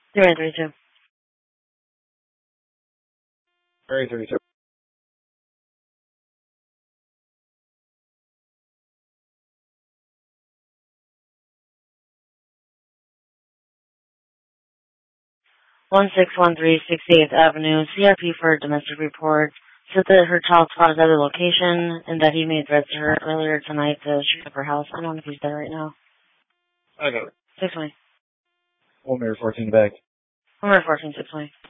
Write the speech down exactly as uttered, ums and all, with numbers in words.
Zero nine three two. Area thirty-two. One six one three sixty-eighth Avenue, C R P for domestic report. Said that her child spotted at the location and that he made threats to her earlier tonight to shoot up her house. I don't know if he's there right now. I got it. six twenty. One minute fourteen back. one fourteen, six twenty.